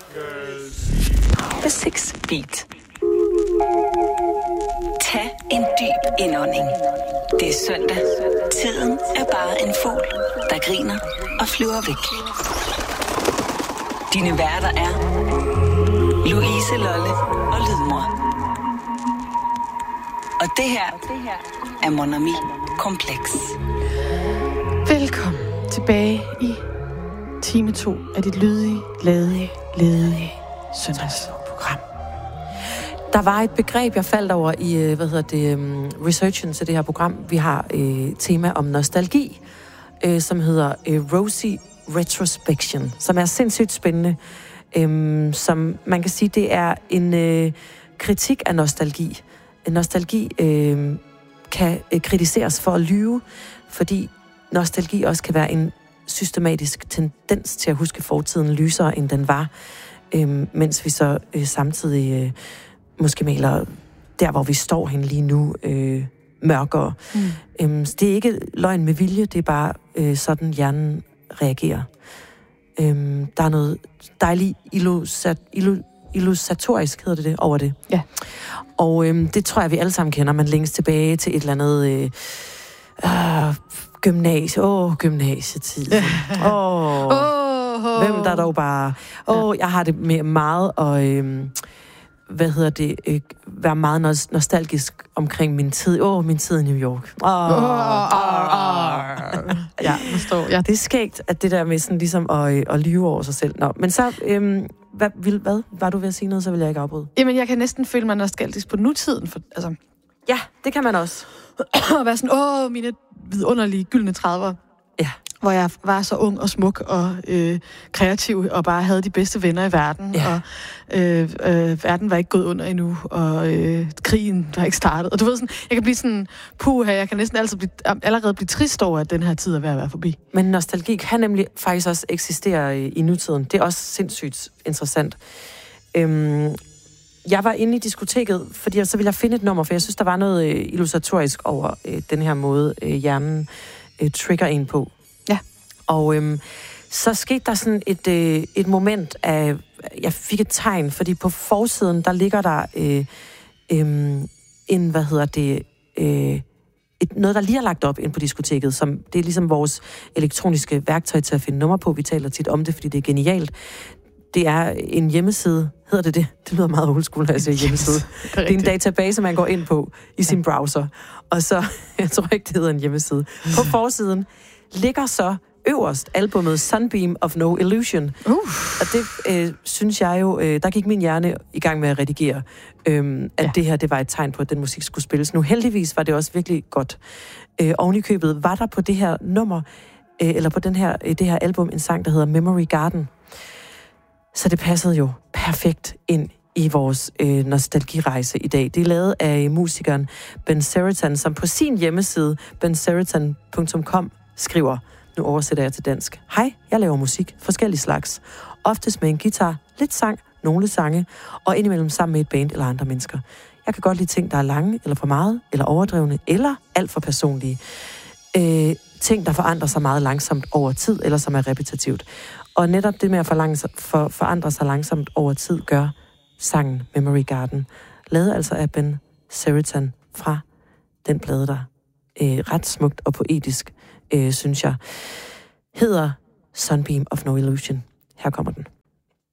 The Six Beat. Tag en dyb indånding. Det er søndag. Tiden er bare en fugl, der griner og flyver væk. Dine værter er Louise Lolle og Lydmor. Og det her er Mon Ami Kompleks. Velkommen tilbage i time 2 af dit lydige, ledige søndagsprogram. Der var et begreb, jeg faldt over i, researchen til det her program. Vi har tema om nostalgi, som hedder Rosy Retrospection, som er sindssygt spændende. Som man kan sige, det er en kritik af nostalgi. Nostalgi kan kritiseres for at lyve, fordi nostalgi også kan være en systematisk tendens til at huske fortiden lysere, end den var, mens vi så samtidig måske maler der, hvor vi står hen lige nu, mørkere. Det er ikke løgn med vilje, det er bare sådan, hjernen reagerer. Der er noget dejligt illustratorisk, hedder det over det. Ja. Og det tror jeg, vi alle sammen kender. Man længes tilbage til et eller andet gymnasietid. Hvem der dog bare... jeg har det med meget at... være meget nostalgisk omkring min tid. Min tid i New York. Ja, forstår. Ja. Det er skægt, at det der med sådan ligesom at lyve over sig selv. Nå, men så... Hvad? Var du ved at sige noget, så vil jeg ikke afbryde. Jamen, jeg kan næsten føle mig nostalgisk på nutiden. Altså. Ja, det kan man også. Og være sådan, mine vidunderlige gyldne 30'ere. Ja. Hvor jeg var så ung og smuk og kreativ, og bare havde de bedste venner i verden. Ja. Og verden var ikke gået under endnu, og krigen var ikke startet. Og du ved sådan, jeg kan blive sådan, jeg kan næsten allerede blive trist over, at den her tid er ved at være forbi. Men nostalgi kan nemlig faktisk også eksistere i nutiden. Det er også sindssygt interessant. Jeg var inde i diskoteket, fordi så ville jeg finde et nummer, for jeg synes, der var noget illustratorisk over den her måde, hjernen trigger en på. Ja. Og så skete der sådan et moment af... Jeg fik et tegn, fordi på forsiden, der ligger der noget, der lige er lagt op ind på diskoteket, som det er ligesom vores elektroniske værktøj til at finde nummer på. Vi taler tit om det, fordi det er genialt. Det er en hjemmeside. Hedder det det? Det lyder meget old school, når jeg siger hjemmeside. Det er en database, man går ind på i sin browser. Og så, jeg tror ikke, det hedder en hjemmeside. På forsiden ligger så øverst albumet Sunbeam of No Illusion. Og det synes jeg jo, der gik min hjerne i gang med at redigere, at det her, det var et tegn på, at den musik skulle spilles. Nu heldigvis var det også virkelig godt. Oven i købet var der på det her nummer, eller på det her album, en sang, der hedder Memory Garden. Så det passede jo perfekt ind i vores nostalgirejse i dag. Det er lavet af musikeren Ben Seritan, som på sin hjemmeside, benseritan.com, skriver, nu oversætter jeg til dansk: Hej, jeg laver musik, forskellige slags. Oftest med en guitar, lidt sang, nogle sange, og indimellem sammen med et band eller andre mennesker. Jeg kan godt lide ting, der er lange, eller for meget, eller overdrevne, eller alt for personlige. Ting, der forandrer sig meget langsomt over tid, eller som er repetitivt. Og netop det med at forandre sig langsomt over tid, gør sangen Memory Garden, lavet altså af Ben Seritan fra den plade, der ret smukt og poetisk, synes jeg, hedder Sunbeam of No Illusion. Her kommer den.